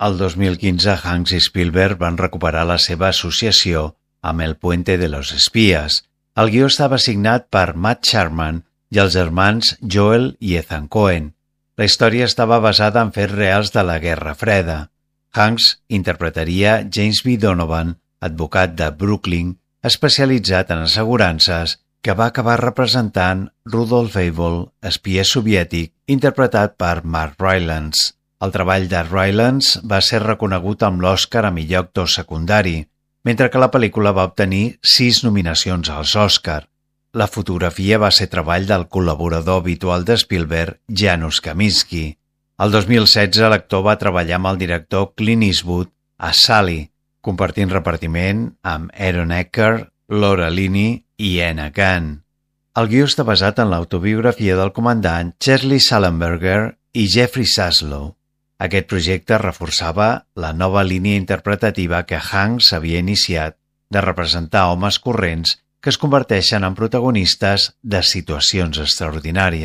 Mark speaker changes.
Speaker 1: El 2015, Hanks i Spielberg van recuperar la seva associació amb El Puente de los Espías. El guió estava signat per Matt Sharman i els germans Joel i Ethan Coen. La història estava basada en fets reals de la Guerra Freda. Hanks interpretaria James B. Donovan, advocat de Brooklyn, especialitzat en assegurances, que va acabar representant Rudolph Abel, espia soviètic, interpretat per Mark Rylance. El treball de Rylance va ser reconegut amb l'Oscar a millor actor secundari, mentre que la pel·lícula va obtenir 6 nominacions als Oscar. La fotografia va ser treball del col·laborador habitual de Spielberg, Janusz Kaminski. El 2016, l'actor va treballar amb el director Clint Eastwood a Sally, compartint repartiment amb Aaron Eckhart, Laura Linney i Anna Gunn. El guió està basat en l'autobiografia del comandant Chesley Sullenberger i Jeffrey Zaslow. Aquest projecte reforçava la nova línia interpretativa que Hanks havia iniciat de representar homes corrents que es converteixen en protagonistes de situacions extraordinàries.